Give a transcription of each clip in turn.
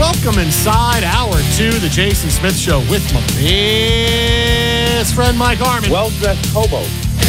Welcome inside Hour 2, the Jason Smith Show with my best friend Mike Harmon. Well-dressed hobo.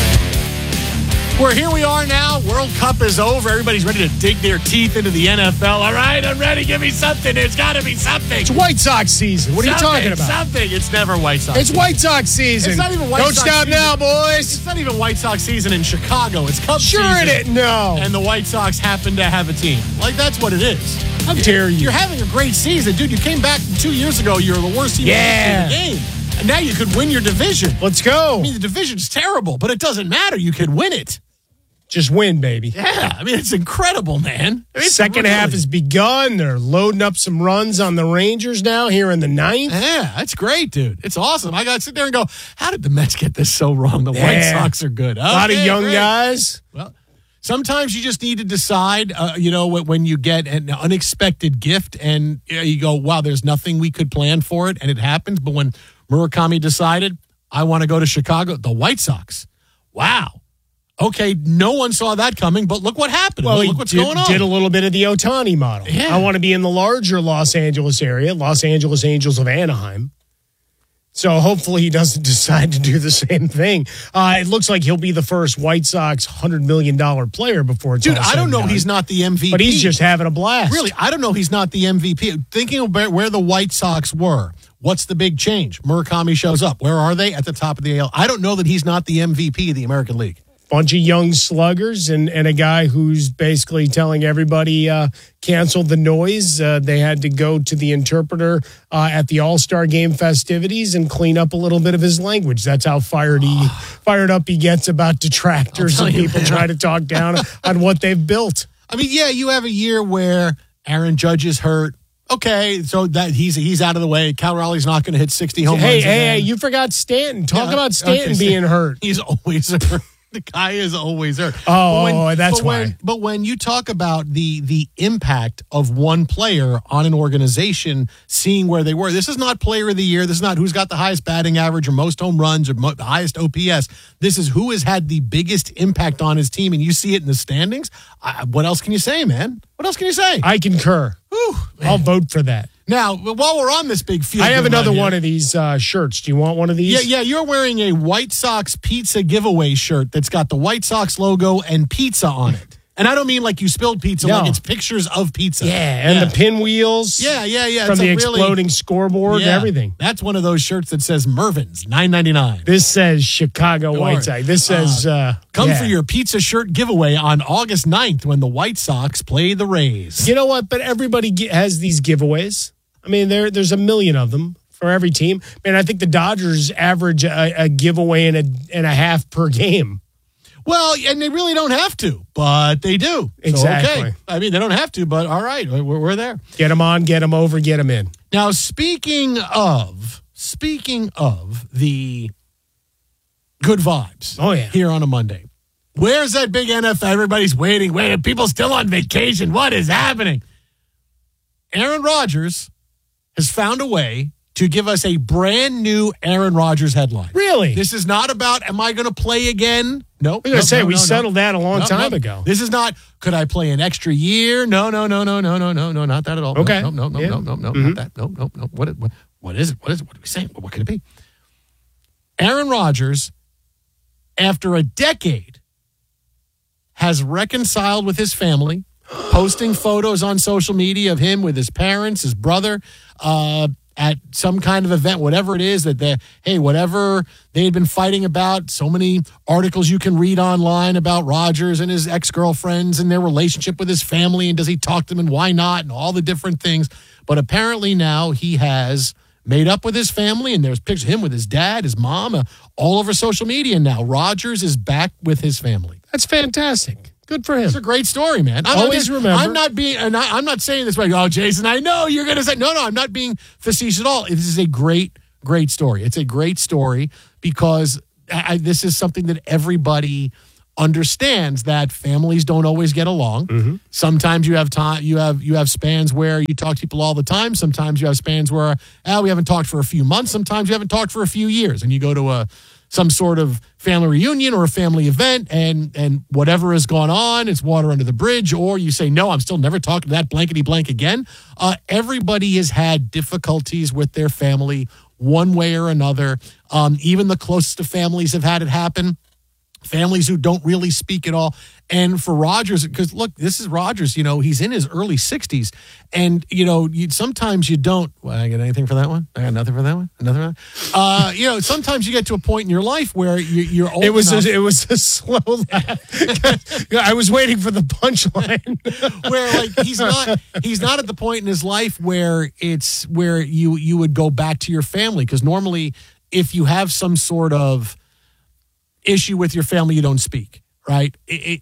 Here we are now. World Cup is over. Everybody's ready to dig their teeth into the NFL. All right, I'm ready. Give me something. There's got to be something. It's White Sox season. What are you talking about? Something. It's never White Sox. It's White Sox season. It's not even White Don't Sox stop season. now, boys. It's not even White Sox season in Chicago. It's Cubs season. Sure it is. No. And the White Sox happen to have a team. Like, that's what it is. How dare you? You're having a great season. Dude, you came back 2 years ago. You're the worst team in the game. And now you could win your division. Let's go. I mean, the division's terrible, but it doesn't matter. You could win it. Just win, baby. Yeah, I mean, it's incredible, man. Second half has begun. They're loading up some runs on the Rangers now here in the ninth. Yeah, that's great, dude. It's awesome. I got to sit there and go, how did the Mets get this so wrong? The White Sox are good. Okay, a lot of young guys. Well, sometimes you just need to decide, when you get an unexpected gift and you go, wow, there's nothing we could plan for it, and it happens. But when Murakami decided, I want to go to Chicago, the White Sox, wow. Okay, no one saw that coming, but look what happened. Well, look what's going on. Did a little bit of the Ohtani model. Yeah. I want to be in the larger Los Angeles area, Los Angeles Angels of Anaheim. So hopefully he doesn't decide to do the same thing. It looks like he'll be the first White Sox $100 million player before it's all Dude, said I don't and know done. he's not the MVP. But he's just having a blast. Really, I don't know he's not the MVP. Thinking about where the White Sox were, what's the big change? Murakami shows up. Where are they? At the top of the AL. I don't know that he's not the MVP of the American League. Bunch of young sluggers and a guy who's basically telling everybody cancel the noise. They had to go to the interpreter at the All-Star Game festivities and clean up a little bit of his language. That's how fired up he gets about detractors and people try to talk down on what they've built. I mean, yeah, you have a year where Aaron Judge is hurt. Okay, so that he's out of the way. Cal Raleigh's not going to hit 60 home runs. Hey, you forgot Stanton. Talk about Stanton being hurt. He's always hurt. The guy is always hurt. That's why. But when you talk about the impact of one player on an organization, seeing where they were, this is not player of the year. This is not who's got the highest batting average or most home runs or the highest OPS. This is who has had the biggest impact on his team, and you see it in the standings. What else can you say, man? What else can you say? I concur. Whew, I'll vote for that. Now, while we're on this big field, I have another one of these shirts. Do you want one of these? Yeah. You're wearing a White Sox pizza giveaway shirt that's got the White Sox logo and pizza on it. And I don't mean like you spilled pizza, like it's pictures of pizza. Yeah, and the pinwheels. Yeah. From the exploding scoreboard and everything. That's one of those shirts that says Mervin's, $9.99. This says Chicago White Sox. This says... Come for your pizza shirt giveaway on August 9th when the White Sox play the Rays. You know what? But everybody has these giveaways. I mean, there's a million of them for every team. Man, I think the Dodgers average a giveaway and a half per game. Well, and they really don't have to, but they do. Exactly. So, okay. I mean, they don't have to, but all right, we're there. Get them on, get them over, get them in. Now, speaking of the good vibes here on a Monday, where's that big NFL? Everybody's waiting. People still on vacation. What is happening? Aaron Rodgers has found a way to give us a brand new Aaron Rodgers headline. Really? This is not about, am I going to play again? No. I was going to say, we settled that a long time ago. This is not, could I play an extra year? No, not that at all. Okay. No, not that. No. What is it? What are we saying? What could it be? Aaron Rodgers, after a decade, has reconciled with his family, posting photos on social media of him with his parents, his brother, at some kind of event, whatever it is whatever they had been fighting about. So many articles you can read online about Rodgers and his ex-girlfriends and their relationship with his family, and does he talk to them and why not, and all the different things. But apparently now he has made up with his family, and there's pictures of him with his dad, his mom, all over social media now. Rodgers is back with his family. That's fantastic. Good for him. It's a great story, man. Always remember. I'm not saying this way. Oh, Jason, I know you're going to say, no, I'm not being facetious at all. This is a great story. It's a great story because this is something that everybody understands, that families don't always get along. Mm-hmm. Sometimes you have time. You have spans where you talk to people all the time. Sometimes you have spans where we haven't talked for a few months. Sometimes you haven't talked for a few years, and you go to some sort of family reunion or a family event, and whatever has gone on, it's water under the bridge, or you say, no, I'm still never talking to that blankety blank again. Everybody has had difficulties with their family one way or another. Even the closest of families have had it happen. Families who don't really speak at all. And for Rodgers, because look, this is Rodgers, he's in his early 60s. And, sometimes you don't. Well, I got anything for that one? I got nothing for that one? Nothing for that? Sometimes you get to a point in your life where you're old enough. It was a slow laugh. I was waiting for the punchline. Where he's not at the point in his life where it's where you would go back to your family. Because normally if you have some sort of issue with your family, you don't speak, right?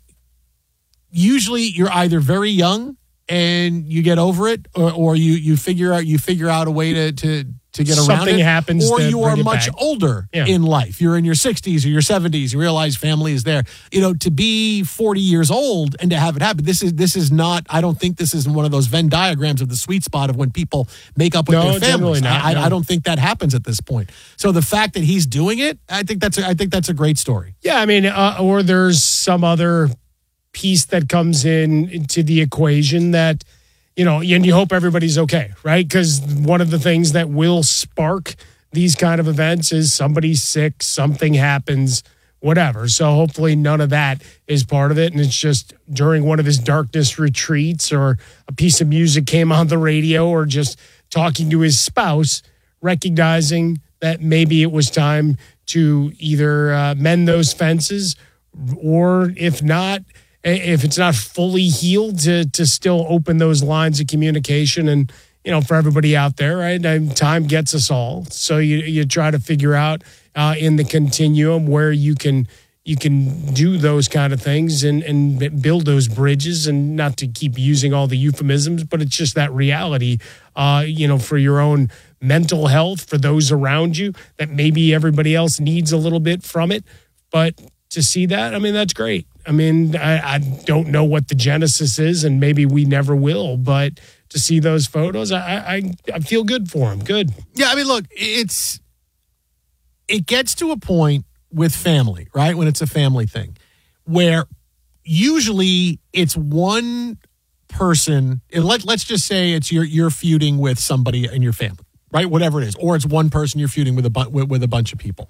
Usually you're either very young and you get over it, or you figure out a way to get around Something it. happens, or you are much back. older in life. You're in your 60s or your 70s. You realize family is there. To be 40 years old and to have it happen. This is not. I don't think this is one of those Venn diagrams of the sweet spot of when people make up with their families. Not, I don't think that happens at this point. So the fact that he's doing it, I think that's a great story. Yeah, I mean, or there's some other piece that comes into the equation that, and you hope everybody's okay, right? Because one of the things that will spark these kind of events is somebody's sick, something happens, whatever. So hopefully none of that is part of it. And it's just during one of his darkness retreats, or a piece of music came on the radio, or just talking to his spouse, recognizing that maybe it was time to either mend those fences, or if it's not fully healed, to still open those lines of communication. And, for everybody out there, right, time gets us all. So you try to figure out in the continuum where you can do those kind of things and build those bridges, and not to keep using all the euphemisms, but it's just that reality, for your own mental health, for those around you, that maybe everybody else needs a little bit from it. But to see that, I mean, that's great. I mean, I don't know what the genesis is, and maybe we never will, but to see those photos, I feel good for him. Good. Yeah, I mean, look, it gets to a point with family, right? When it's a family thing, where usually it's one person. Let's just say it's you're feuding with somebody in your family, right? Whatever it is, or it's one person you're feuding with a bunch of people.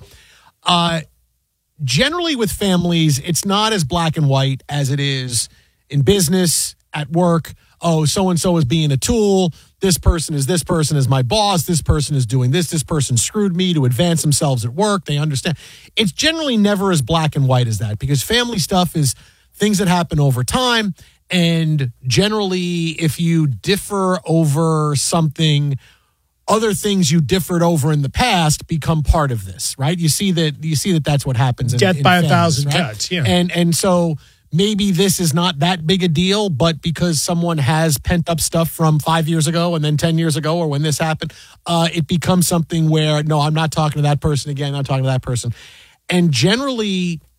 Generally with families, it's not as black and white as it is in business, at work. Oh, so-and-so is being a tool. This person is my boss. This person is doing this. This person screwed me to advance themselves at work. They understand. It's generally never as black and white as that, because family stuff is things that happen over time. And generally, if you differ over something, other things you differed over in the past become part of this, right? You see that that's what happens. Death by families, 1,000 right? cuts, yeah. And so maybe this is not that big a deal, but because someone has pent up stuff from 5 years ago and then 10 years ago, or when this happened, it becomes something where, no, I'm not talking to that person again. I'm not talking to that person. And generally,